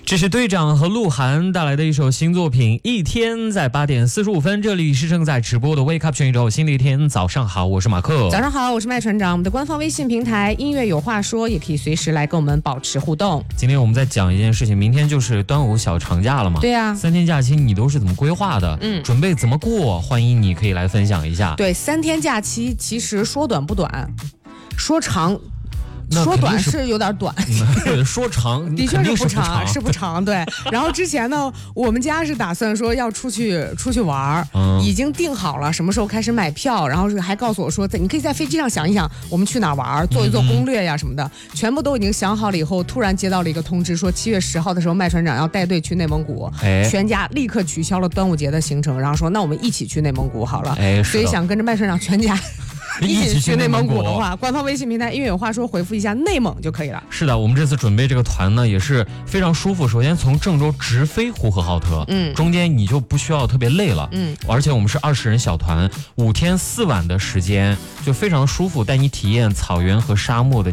这是队长和鹿晗带来的一首新作品《一天》，在8点45分，这里是正在直播的 Wake Up 全宇宙新的一天。早上好，我是马克。 早上好，我是麦船长。我们的官方微信平台音乐有话说，也可以随时来跟我们保持互动。 今天我们在讲一件事情，明天就是端午小长假了嘛？ 对啊 ，3天假期你都是怎么规划的？准备怎么过？欢迎你可以来分享一下。 对，3天假期其实说短不短，说长。说短是有点短， 说长的确是不长，是不长。对，然后之前呢，我们家是打算说要出去玩，已经定好了什么时候开始买票，然后还告诉我说，你可以在飞机上想一想我们去哪玩，做一做攻略呀什么的，全部都已经想好了以后，突然接到了一个通知，说7月10号的时候，麦船长要带队去内蒙古，全家立刻取消了端午节的行程，然后说那我们一起去内蒙古好了，所以想跟着麦船长全家。一起去内蒙古的话，官方微信平台音乐有话说回复一下内蒙就可以了。 是的，我们这次准备这个团呢也是非常舒服。首先从郑州直飞呼和浩特，中间你就不需要特别累了，而且我们是20人小团，5天4晚的时间，就非常舒服，带你体验草原和沙漠的